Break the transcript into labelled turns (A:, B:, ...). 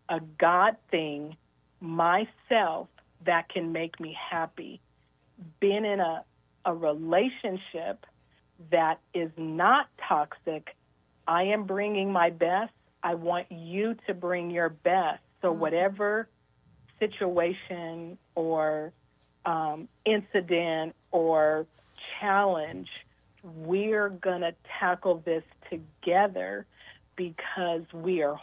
A: a God thing myself that can make me happy. Being in a relationship that is not toxic, I am bringing my best. I want you to bring your best. So whatever situation or incident or challenge, we're going to tackle this together because we are